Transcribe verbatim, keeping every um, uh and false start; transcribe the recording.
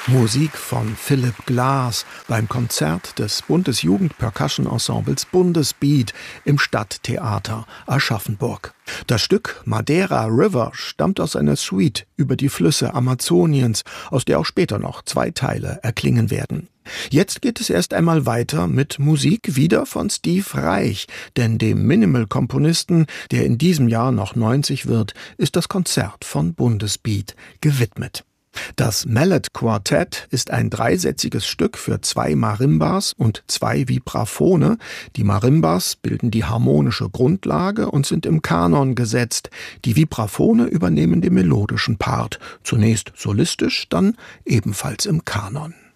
Musik von Philipp Glass beim Konzert des Bundesjugend-Percussion-Ensembles Bundesbeat im Stadttheater Aschaffenburg. Das Stück Madeira River stammt aus einer Suite über die Flüsse Amazoniens, aus der auch später noch zwei Teile erklingen werden. Jetzt geht es erst einmal weiter mit Musik wieder von Steve Reich, denn dem Minimal-Komponisten, der in diesem Jahr noch neunzig wird, ist das Konzert von Bundesbeat gewidmet. Das Mallet Quartett ist ein dreisätziges Stück für zwei Marimbas und zwei Vibraphone. Die Marimbas bilden die harmonische Grundlage und sind im Kanon gesetzt. Die Vibraphone übernehmen den melodischen Part, zunächst solistisch, dann ebenfalls im Kanon.